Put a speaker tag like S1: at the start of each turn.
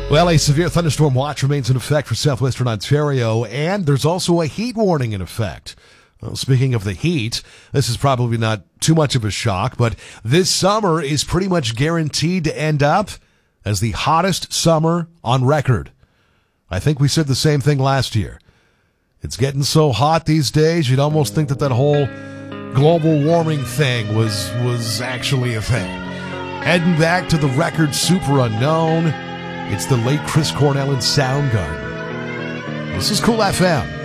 S1: Well, a severe thunderstorm watch remains in effect for southwestern Ontario, and there's also a heat warning in effect. Well, speaking of the heat, this is probably not too much of a shock, but this summer is pretty much guaranteed to end up as the hottest summer on record. I think we said the same thing last year. It's getting so hot these days, you'd almost think that whole global warming thing was actually a thing. Heading back to the record super unknown, it's the late Chris Cornell and Soundgarden. This is Cool FM.